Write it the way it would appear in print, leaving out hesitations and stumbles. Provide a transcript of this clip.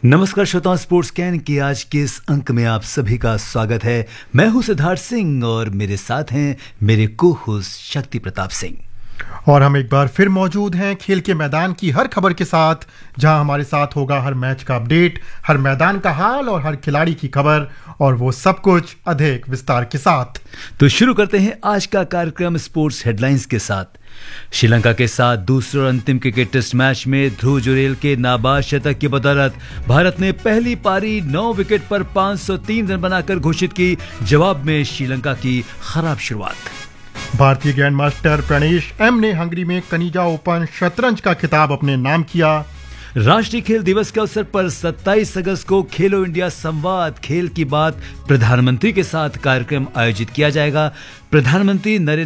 नमस्कार श्रोताओं, sports can के आज के इस अंक में आप सभी का स्वागत है। मैं हूं सिद्धार्थ सिंह और मेरे साथ हैं मेरे को-होस्ट शक्ति प्रताप सिंह। और हम एक बार फिर मौजूद हैं खेल के मैदान की हर खबर के साथ, जहां हमारे साथ होगा हर मैच का अपडेट, हर मैदान का हाल और हर खिलाड़ी की खबर, और वो सब कुछ अधिक विस्तार के साथ। तो शुरू करते हैं आज का कार्यक्रम स्पोर्ट्स हेडलाइंस के साथ। श्रीलंका के साथ दूसरे और अंतिम क्रिकेट टेस्ट मैच में ध्रुव जुरेल के नाबाद शतक की बदौलत भारत ने पहली पारी 9 विकेट पर 503 रन बनाकर घोषित की। जवाब में श्रीलंका की खराब शुरुआत। भारतीय ग्रैंड मास्टर प्रणेश एम ने हंगरी में कनिजा ओपन शतरंज का खिताब अपने नाम किया। राष्ट्रीय खेल दिवस के अवसर पर 27 अगस्त को खेलो इंडिया संवाद खेल की बात प्रधानमंत्री के साथ कार्यक्रम आयोजित किया जाएगा। प्रधानमंत्री नरेंद्र